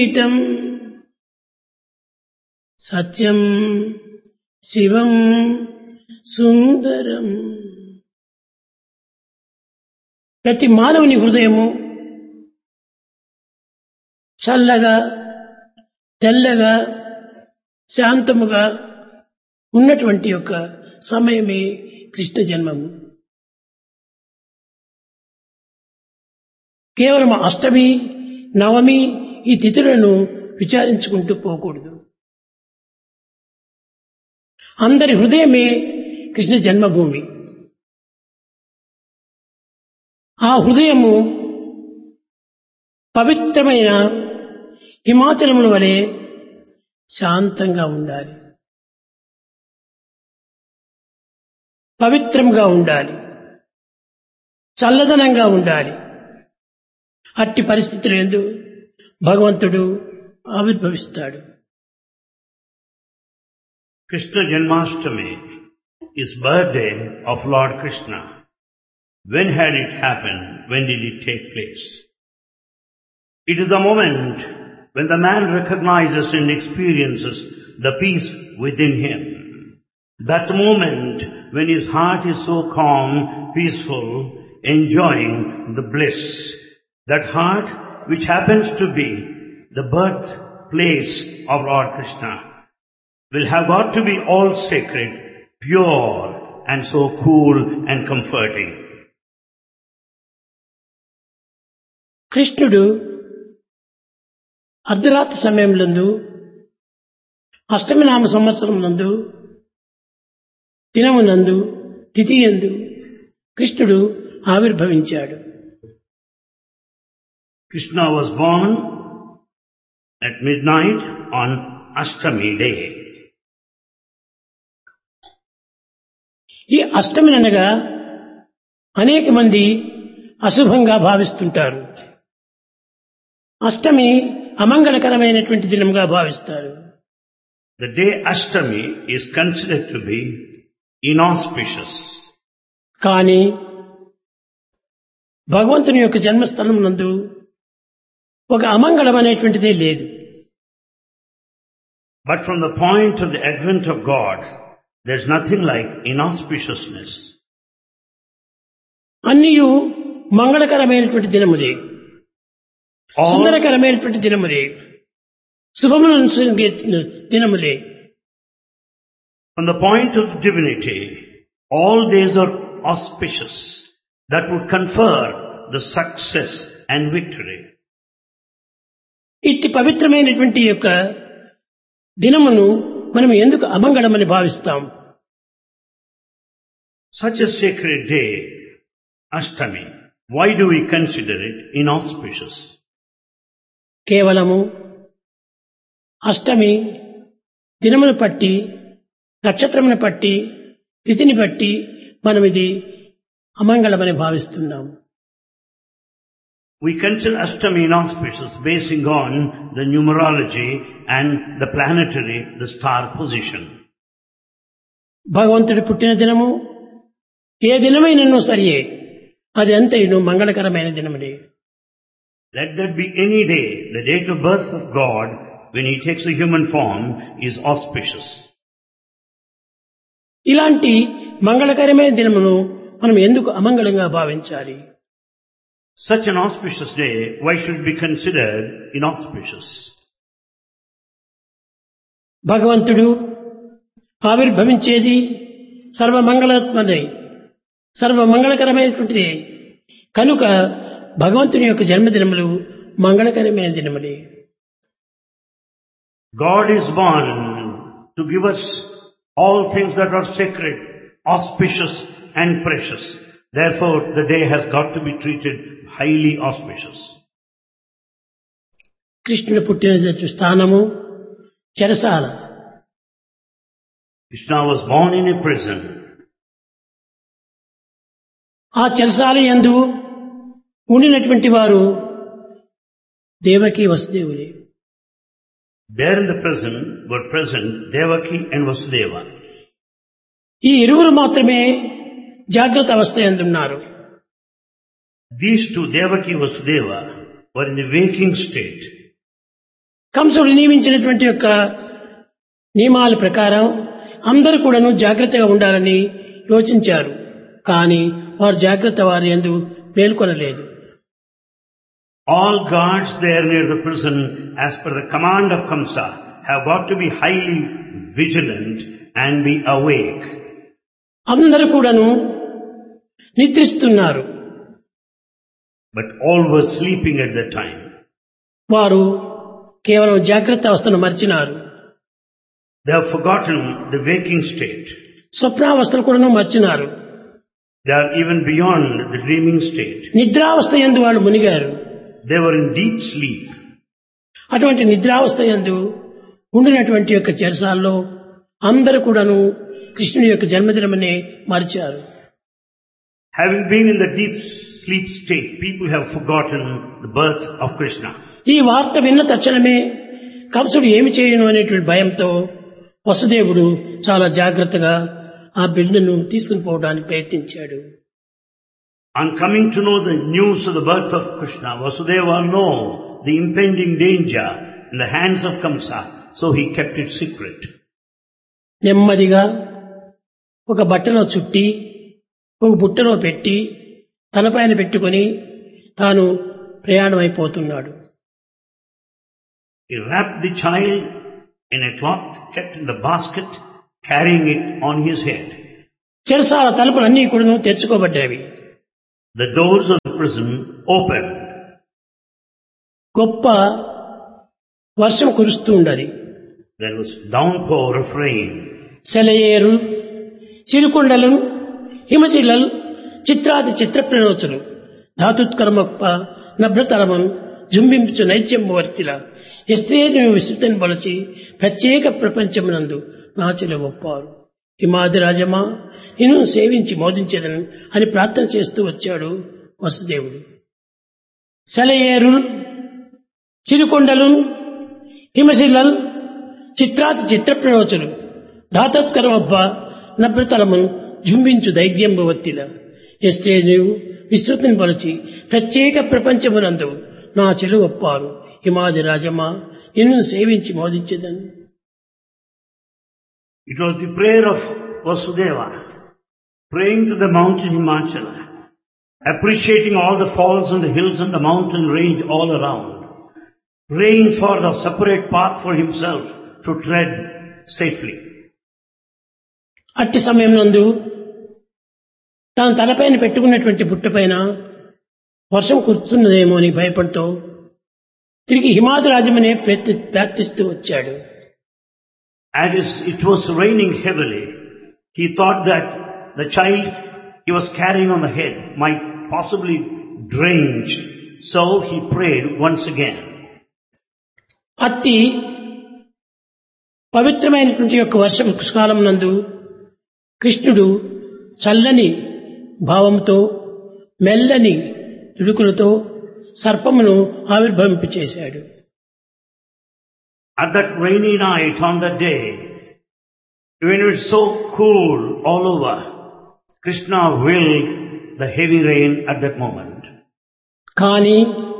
ఇతం సత్యం శివం సుందరం. ప్రతి మానవుని హృదయము చల్లగా తెల్లగా శాంతముగా ఉన్నటువంటి యొక్క సమయమే కృష్ణ జన్మము. కేవలం అష్టమి నవమి ఈ తిథులను విచారించుకుంటూ పోకూడదు. అందరి హృదయమే కృష్ణ జన్మభూమి. ఆ హృదయము పవిత్రమైన హిమాచలముల వలె శాంతంగా ఉండాలి, పవిత్రంగా ఉండాలి, చల్లదనంగా ఉండాలి. అట్టి పరిస్థితులు యందు భగవంతుడు ఆవిర్భవిస్తాడు. Krishna Janmashtami is birthday of Lord Krishna. When had it happened? When did it take place? It is the moment when the man recognizes and experiences the peace within him. That moment when his heart is so calm, peaceful, enjoying the bliss. That heart which happens to be the birthplace of Lord Krishna will have got to be all sacred, pure and so cool and comforting. కృష్ణుడు అర్ధరాత్రి సమయంలో అష్టమి నామ సంవత్సరం నందు దినమునందు తిథియందు కృష్ణుడు ఆవిర్భవించాడు. Krishna was born at midnight on Ashtami day. ఈ అష్టమి అనగా అనేక మంది అశుభంగా భావిస్తుంటారు. అష్టమి అమంగళకరమైనటువంటి దినముగా భావిస్తారు. The day Ashtami is considered to be inauspicious. కానీ భగవంతుని యొక్క జన్మస్థలం నందు ఒక అమంగళం అనేటువంటిదే లేదు. But from the point of the advent of God, there's nothing like inauspiciousness. అన్నియు మంగళకరమైనటువంటి దినములే, సుందరకరమైనటువంటి దినములే, శుభములను దినములే. From the point of the divinity, all days are auspicious. That would confer the success and victory. ఇట్టి పవిత్రమైనటువంటి యొక్క దినమును మనం ఎందుకు అమంగళమని భావిస్తాం? Such a sacred day, Ashtami, why do we consider it inauspicious? కేవలము అష్టమి దినమును పట్టి, నక్షత్రమును పట్టి, తిథిని బట్టి మనం ఇది అమంగళమని భావిస్తున్నాం. We consider Ashtami inauspicious basing on the numerology and the planetary, the star position. భగవంతుడి పుట్టిన దినము ఏ దినమైనను సరియే, అది అంతైను మంగళకరమైన దినములే. Let that be any day, the date of birth of God when he takes a human form is auspicious. ఇలాంటి మంగళకరమైన దినమును మనం ఎందుకు అమంగళంగా భావించాలి? Such an auspicious day, why should it be considered inauspicious? భగవంతుడు ఆవిర్భవించేది సర్వమంగళాత్మదే, సర్వమంగళకరమైనటువంటిది కనుక భగవంతుని యొక్క జన్మదినములు మంగళకరమైన దినములే. God is born to give us all things that are sacred, auspicious and precious. Therefore, the day has got to be treated highly auspicious. కృష్ణుడు పుట్టిన స్థానము చెరసాల. Krishna was born in a prison. ఆ చెరసాల యందు ఉండినటువంటి వారు Devaki వసుదేవులే. There in the prison were present Devaki and Vasudeva. ఈ ఇరువురు మాత్రమే జాగ్రత్త అవస్థ యందున్నారు. These two, Devaki Vasudeva, were in the waking state. కంసుడు నియమించినటువంటి యొక్క నియమాల ప్రకారం అందరూ కూడాను జాగ్రత్తగా ఉండాలని యోచించారు. కానీ వారు జాగ్రత్త వారి యందు మేల్కొనలేదు. All guards there near the prison, as per the command of Kamsa, have got to be highly vigilant and be awake. అందరూ కూడాను నిద్రిస్తున్నారు. But all were sleeping at that time. వారు కేవలం జాగ్రత్త అవస్థను మర్చినారు. They have forgotten the waking state. స్వప్నావస్థను కూడాను మర్చినారు. They are even beyond the dreaming state. నిద్రావస్థ యందు వాళ్ళు మునిగారు. They were in deep sleep. అటువంటి నిద్రావస్థ యందు ఉండినటువంటి యొక్క చెరసాల్లో అందరూ కూడాను కృష్ణుని యొక్క జన్మదినమనే మరిచారు. Having been in the deep sleep state, people have forgotten the birth of Krishna. ఈ వార్త విన్న తక్షణమే కంసుడు ఏమి చేయను అనేటువంటి భయంతో వసుదేవుడు చాలా జాగ్రత్తగా ఆ బిడ్డను తీసుకుని పోవడానికి ప్రయత్నించాడు. On coming to know the news of the birth of Krishna, Vasudeva knew the impending danger in the hands of Kamsa, so he kept it secret. నెమ్మదిగా ఒక బట్టలో చుట్టి ఒక బుట్టలో పెట్టి తలపైన పెట్టుకొని తాను ప్రయాణమైపోతున్నాడు. He wrapped the child in a cloth, kept in the basket, carrying it on his head. చెరసాల తలుపులన్నీ కూడా తెరుచుకోబడ్డాయి. The doors of the prison opened. గొప్ప వర్షం కురుస్తూ ఉండదు. There was downpour of rain. సెలయేరు, చిరుకొండలు, హిమశిలలు, చిత్రాది చిత్రప్రణోచులు, ధాతుత్కర్మప్ప నభ్రతరమం జుంబించు నైత్యంవర్తిల ఎస్త్రేను విస్తృతిని బలచి ప్రత్యేక ప్రపంచమునందు నాచలు ఒప్పారు. హిమాది రాజమా నిన్ను సేవించి మోదించేదను అని ప్రార్థన చేస్తూ వచ్చాడు వసుదేవుడు. సెలయేరు, చిరుకొండలు, హిమశిలలు, చిత్రాతి చిత్రప్రణోచులు, ధాతోత్కరమబ్బ నభ్రతలమును జుంబించు దైద్యంబవత్తిల ఎస్తే నీవు విస్తృతిని బలచి ప్రత్యేక ప్రపంచమునందు నా చెలు ఒప్పారు. హిమాది రాజమా నిన్ను సేవించి మోదించేదను. It was the prayer of Vasudeva, praying to the mountain Himachala, appreciating all the falls and the hills and the mountain range all around, praying for the separate path for himself to tread safely. అట్టి సమయం నందు తాను తలపైన పెట్టుకున్నటువంటి బుట్టపైన వర్షం కురుస్తున్నదేమో అని భయపడుతూ తిరిగి హిమాది రాజమనే ప్రార్థిస్తూ వచ్చాడు. As it was raining heavily, he thought that the child he was carrying on the head might possibly drench, so he prayed once again. అట్టి పవిత్రమైనటువంటి యొక్క వర్షం కాలం నందు కృష్ణుడు చల్లని భావంతో మెల్లని తుడుకులతో సర్పమును ఆవిర్భవింపచేశాడు. At that rainy night on that day, when it was so cool all over, Krishna willed the heavy rain at that moment. కానీ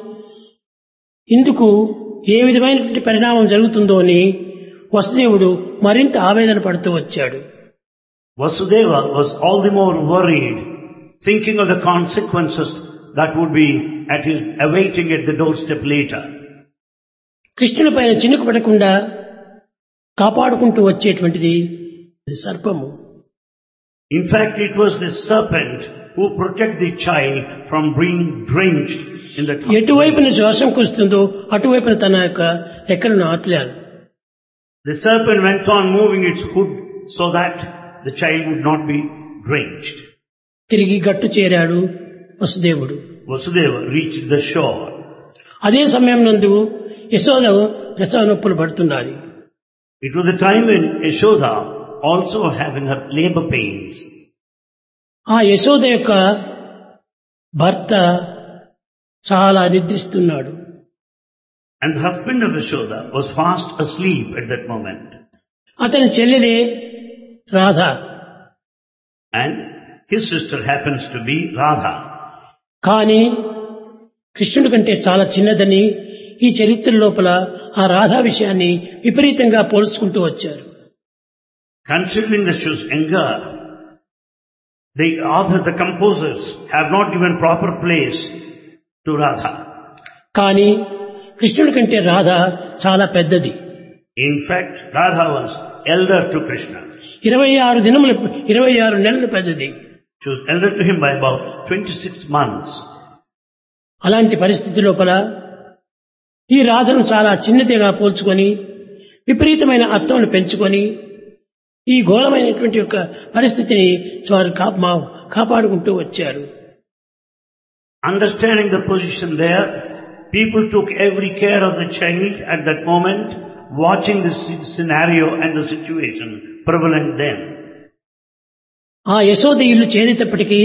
ఇందుకు ఏ విధమైనటువంటి పరిణామం జరుగుతుందో అని వసుదేవుడు మరింత ఆవేదన పడుతూ వచ్చాడు. Vasudeva was all the more worried, thinking of the consequences that would be awaiting at the doorstep later. కృష్ణుని పైన చినుకు పడకుండా కాపాడుకుంటూ వచ్చేటువంటిది సర్పము. In fact, it was the serpent who protected the child from being drenched in the ఎటువైపున వర్షం కురుస్తుందో అటువైపున తన యొక్క రెక్కలను ఆట్లాడు. The serpent went on moving its hood so that the child would not be drenched. తిరిగి గట్టు చేరాడు వసుదేవుడు. Vasudeva reached the shore. అదే సమయం నందు యశోద ప్రసవ నొప్పులు పడుతున్నది. It was the time when Yashoda also having her labor pains. ఆ యశోద యొక్క భర్త చాలా నిద్రిస్తున్నాడు. And the husband of Yashoda was fast asleep at that moment. అతని చెల్లెలే Radha. And his sister happens to be Radha. కానీ కృష్ణుడి కంటే చాలా చిన్నదని ఈ చరిత్ర లోపల ఆ రాధా విషయాన్ని విపరీతంగా పోల్చుకుంటూ వచ్చారు. Considering the anger, the author, the composers have not given proper place to Radha. కానీ కృష్ణుడి కంటే రాధ చాలా పెద్దది. In fact, Radha was elder to Krishna. 26 నెలలు పెద్దది. She was elder to him by about 26 months. అలాంటి పరిస్థితి లోపల ఈ రాధను చాలా చిన్నదిగా పోల్చుకొని విపరీతమైన అర్థమును పెంచుకొని ఈ ఘోరమైనటువంటి యొక్క పరిస్థితిని వారు కాపాడుకుంటూ వచ్చారు. Understanding the position there, people took every care of the child at that moment, watching this scenario and the situation prevalent then. ఆ యశోద ఇల్లు చేరేటప్పటికీ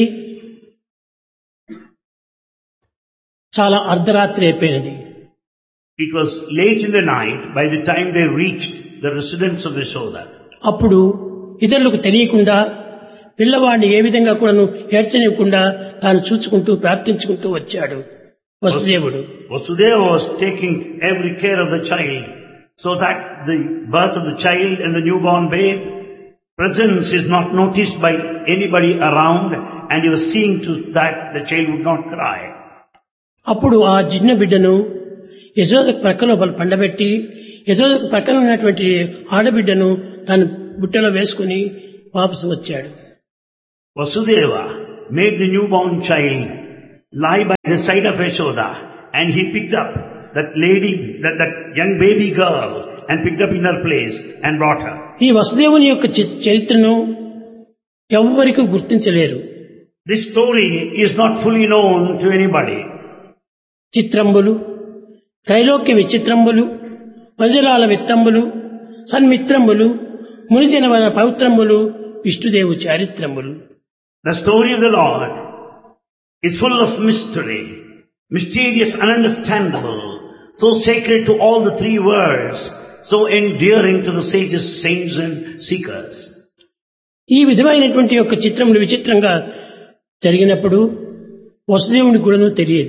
చాలా అర్ధరాత్రి అయిపోయినది. It was late in the night by the time they reached the residence of Yashoda. అప్పుడు ఇతరులకు తెలియకుండా పిల్లవాడిని ఏ విధంగా కూడాను ఏడ్చనివ్వకుండా తాను చూసుకుంటూ ప్రార్థించుకుంటూ వచ్చాడు వసుదేవుడు. Vasudeva was taking every care of the child so that the birth of the child and the newborn babe presence is not noticed by anybody around, and he was seeing to that the child would not cry. అప్పుడు ఆ చిన్న బిడ్డను యశోదకు ప్రక్కలో పండబెట్టి యశోదకు ప్రక్కన ఉన్నటువంటి ఆడబిడ్డను తన బుట్టలో వేసుకుని వాపసు వచ్చాడు. Vasudeva made the newborn child lie by the side of Yashoda, and he picked up that lady, that young baby girl, and picked up in her place and brought her. ఈ వసుదేవుని యొక్క చరిత్రను ఎవ్వరికీ గుర్తించలేరు. This story is not fully known to anybody. చిత్రంబులు, త్రైలోక్య విచిత్రంబులు, వజ్రాల విత్తంబులు, సన్మిత్రంబులు, మునిజనవన పవిత్రంబులు, విష్ణుదేవు చారిత్రంబులు. The story of the Lord is full of mystery, mysterious, ununderstandable, so sacred to all the three worlds, so endearing to the sages, saints and seekers. ఈ విధమైనటువంటి యొక్క చిత్రములు విచిత్రంగా జరిగినప్పుడు వసుదేవుని కూడాను తెలియదు.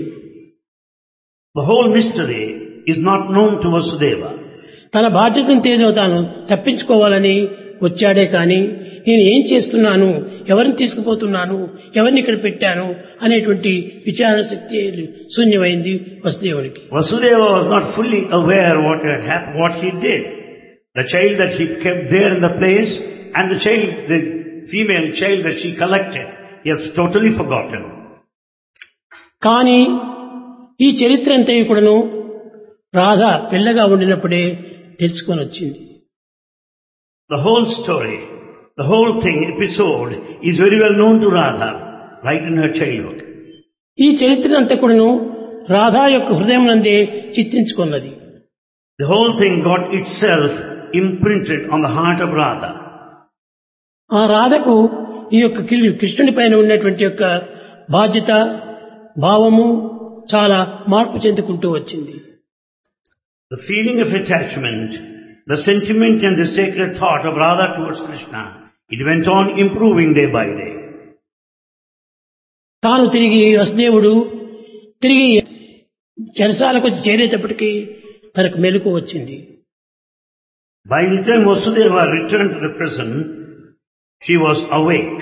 The whole mystery is not known to Vasudeva. తన బాధ్యతను తేదో తాను తప్పించుకోవాలని వచ్చాడే కానీ నేను ఏం చేస్తున్నాను, ఎవరిని తీసుకుపోతున్నాను, ఎవరిని ఇక్కడ పెట్టాను అనేటువంటి విచారణ శక్తి శూన్యమైంది వసుదేవునికి. Vasudeva was not fully aware what had happened, what he did. The child that he kept there in the place and the child, the female child that she collected, he has totally forgotten. కానీ ఈ చరిత్ర అంతా కూడాను రాధ పిల్లగా ఉండినప్పుడే తెలుసుకొని వచ్చింది. The whole story, the whole thing, episode is very well known to Radha right in her childhood. ఈ చరిత్ర అంతా కూడాను రాధా యొక్క హృదయం నందే చిత్రించుకున్నది. The whole thing got itself imprinted on the heart of Radha. ఆ రాధకు ఈ యొక్క కృష్ణుడి పైన ఉన్నటువంటి యొక్క బాధ్యత, భావము చాలా మార్పు చెందుకుంటూ వచ్చింది. The feeling of attachment, the sentiment and the sacred thought of Radha towards Krishna, it went on improving day by day. తాను తిరిగి వసుదేవుడు తిరిగి చెరసాలకు చేరేటప్పటికీ తనకు మెలకు వచ్చింది. By the time Vasudeva returned to the prison, she was awake.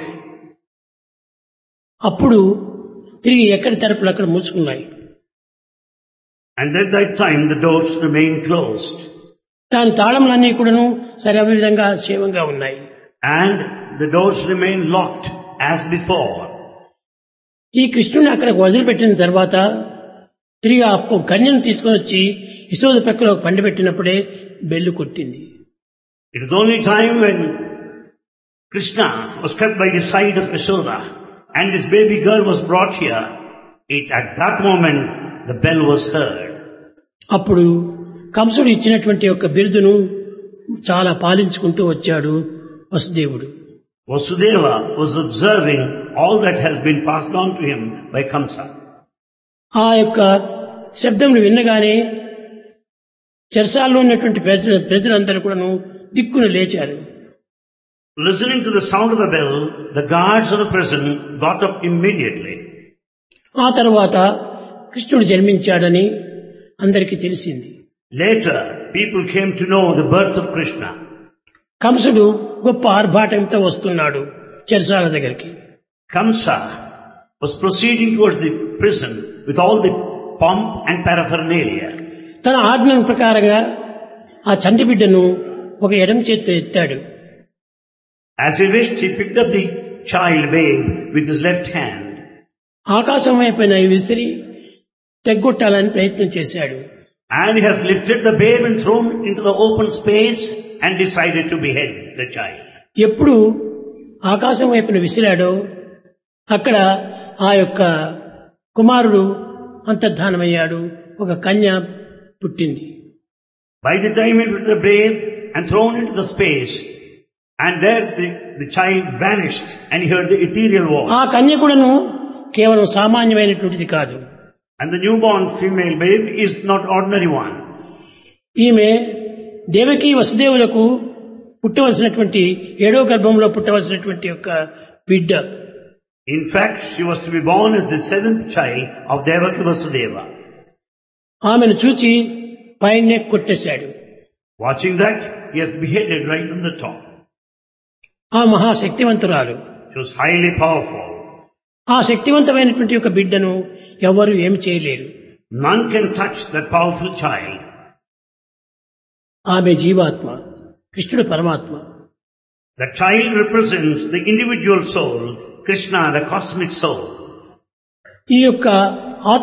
అప్పుడు తిరిగి ఎక్కడి తరపులు అక్కడ మూసుకున్నాయి. And at that time the doors remained closed. దాని తాళములన్నీ కూడాను సరి విధంగా క్షేమంగా ఉన్నాయి. And the doors remained locked as before. ఈ కృష్ణుని అక్కడ వదిలిపెట్టిన తర్వాత తిరిగి ఆ కన్యను తీసుకొని వచ్చి యశోద ప్రక్కలో పండబెట్టినప్పుడే బెల్లు కొట్టింది. It is only time when Krishna was kept by the side of Yashoda and this baby girl was brought here, at that moment the bell was heard. అప్పుడు కంసుడు ఇచ్చినటువంటి యొక్క బిరుదును చాలా పాలించుకుంటూ వచ్చాడు వసుదేవుడు. Vasudeva was observing all that has been passed on to him by Kamsa. ఆ యొక్క శబ్దమును విన్నగానే చెరసాల్లో ఉన్నటువంటి ప్రజలందరూ కూడాను దిక్కును లేచారు. Listening to the sound of the bell, the guards of the prison got up immediately. ఆ తర్వాత కృష్ణుడు జన్మించాడని అందరికీ తెలిసింది. Later, people came to know the birth of Krishna. కంసుడు గొప్ప ఆర్భాటంతో వస్తున్నాడు చెరసాల దగ్గరికి. Kamsa was proceeding towards the prison with all the pomp and paraphernalia. తన ఆజ్ఞ ప్రకారంగా ఆ చంటి బిడ్డను ఒక ఎడమ చేత్తో ఎత్తాడు. As he wished, he picked up the child babe with his left hand. ఆకాశం వైపున విసిరి తెగ్గొట్టాలని ప్రయత్నం చేశాడు. And he has lifted the babe and thrown into the open space and decided to behead the child. ఎప్పుడు ఆకాశం వైపున విసిరాడో అక్కడ ఆ యొక్క కుమారుడు అంతర్ధానమయ్యాడు. ఒక కన్య పుట్టింది. By the time he put the babe and thrown into the space, and there the child vanished and he heard the ethereal voice. ఆ కన్య కూడాను కేవలం సామాన్యమైనటువంటిది కాదు. And the newborn female babe is not ordinary one. ఈమె దేవకి వసుదేవులకు పుట్టవలసినటువంటి 7వ గర్భంలో పుట్టవలసినటువంటి యొక్క బిడ్డ. In fact, she was to be born as the 7th child of Devaki Vasudeva. ఆమెను చూచి పైనే కొట్టేశాడు. Watching that, he has beheaded right on the top. ఆ మహాశక్తివంతురాలు. She was highly powerful. ఆ శక్తివంతమైనటువంటి యొక్క బిడ్డను ఎవరు ఏమి చేయలేరు. None can touch that powerful child. ఆమె జీవాత్మ, కృష్ణుడు పరమాత్మ. The child represents the individual soul, Krishna, the cosmic soul. ఈ యొక్క